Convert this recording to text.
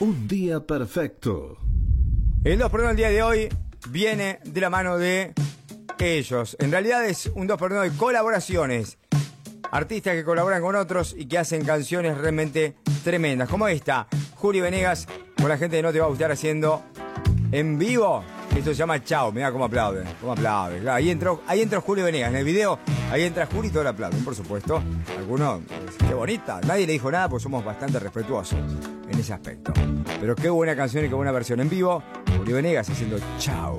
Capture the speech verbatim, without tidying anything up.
Un día perfecto. El dos por uno del día de hoy viene de la mano de ellos. En realidad es un dos por uno de colaboraciones. Artistas que colaboran con otros y que hacen canciones realmente tremendas. Como esta, Juli Venegas con la gente de No Te Va a Gustar haciendo en vivo. Esto se llama Chao. Mirá cómo aplauden. Cómo aplauden. Claro, ahí entró, ahí entró Juli Venegas. En el video, ahí entra Juli y todo el aplauden, por supuesto. Algunos, qué bonita. Nadie le dijo nada porque somos bastante respetuosos en ese aspecto. Pero qué buena canción y qué buena versión en vivo. Juli Venegas haciendo Chao.